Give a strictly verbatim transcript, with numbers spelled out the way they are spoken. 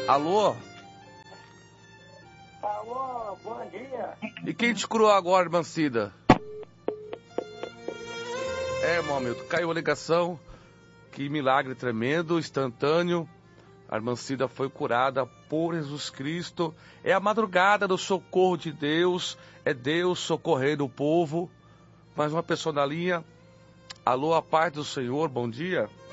Alô? Alô, bom dia. E quem te curou agora, irmã Cida? É, irmão Hamilton, caiu a ligação. Que milagre tremendo, instantâneo. A irmã Cida foi curada por Jesus Cristo. É a madrugada do socorro de Deus. É Deus socorrendo o povo. Mais uma pessoa na linha. Alô, a paz do Senhor, bom dia.